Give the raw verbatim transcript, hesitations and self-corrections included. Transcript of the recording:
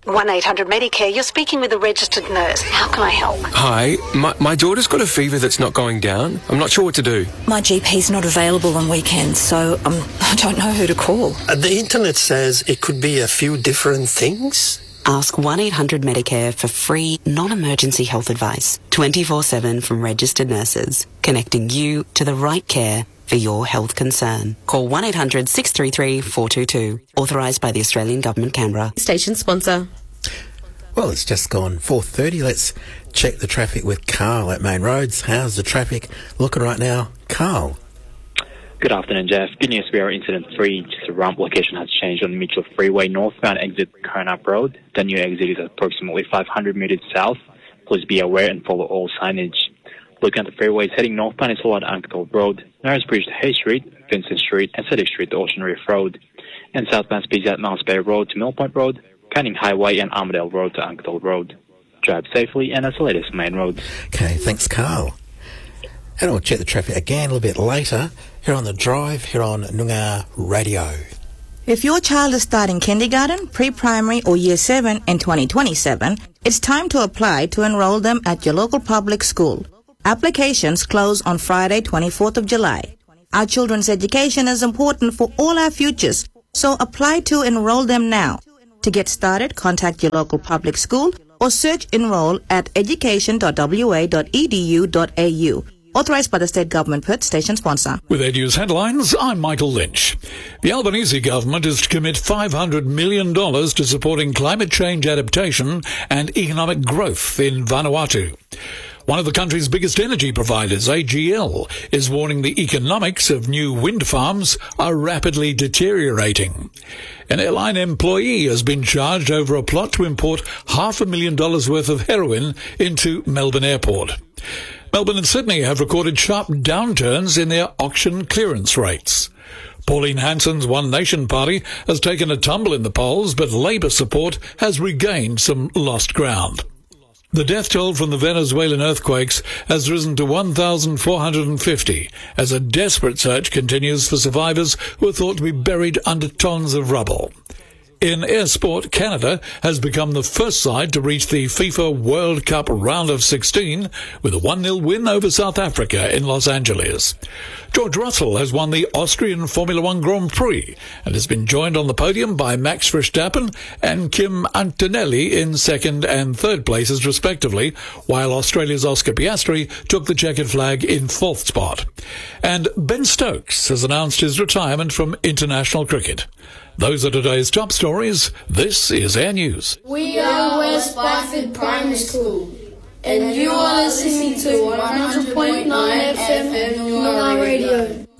one eight hundred Medicare, you're speaking with a registered nurse. How can I help? Hi, my, my daughter's got a fever that's not going down. I'm not sure what to do. My G P's not available on weekends, so um, I don't know who to call. Uh, the internet says it could be a few different things. Ask one eight hundred Medicare for free, non-emergency health advice, twenty-four seven from registered nurses, connecting you to the right care for your health concern. Call one eight hundred six three three four two two. Authorised by the Australian Government, Canberra. Station sponsor. Well, it's just gone four thirty. Let's check the traffic with Carl at Main Roads. How's the traffic looking right now? Carl. Good afternoon, Jeff. Good news, we are incident three. Just the ramp location has changed on Mitchell Freeway, northbound exit Carnap Road. The new exit is approximately five hundred metres south. Please be aware and follow all signage. Looking at the freeways, heading northbound is along Ankersville Road, Narrows Bridge to Hay Street, Vincent Street, and Cedric Street to Ocean Reef Road. And southbound speeds at Mounts Bay Road to Mill Point Road, Canning Highway and Armadale Road to Ankersville Road. Drive safely, and that's the latest Main Road. Okay, thanks, Carl. And we'll check the traffic again a little bit later here on The Drive, here on Noongar Radio. If your child is starting kindergarten, pre-primary or year seven in twenty twenty-seven, it's time to apply to enroll them at your local public school. Applications close on Friday, twenty-fourth of July. Our children's education is important for all our futures, so apply to enroll them now. To get started, contact your local public school or search enroll at education dot w a dot e d u dot a u. Authorised by the State Government, Perth, station sponsor. With Edu's headlines, I'm Michael Lynch. The Albanese government is to commit five hundred million dollars to supporting climate change adaptation and economic growth in Vanuatu. One of the country's biggest energy providers, A G L, is warning the economics of new wind farms are rapidly deteriorating. An airline employee has been charged over a plot to import half a million dollars worth of heroin into Melbourne Airport. Melbourne and Sydney have recorded sharp downturns in their auction clearance rates. Pauline Hanson's One Nation party has taken a tumble in the polls, but Labour support has regained some lost ground. The death toll from the Venezuelan earthquakes has risen to one thousand four hundred fifty as a desperate search continues for survivors who are thought to be buried under tons of rubble. In air sport, Canada has become the first side to reach the FIFA World Cup round of sixteen with a one nil win over South Africa in Los Angeles. George Russell has won the Austrian Formula One Grand Prix and has been joined on the podium by Max Verstappen and Kim Antonelli in second and third places respectively, while Australia's Oscar Piastri took the checkered flag in fourth spot. And Ben Stokes has announced his retirement from international cricket. Those are today's top stories. This is Air News. We are West Byford Primary School, and you are listening to one hundred point nine F M Noongar Radio.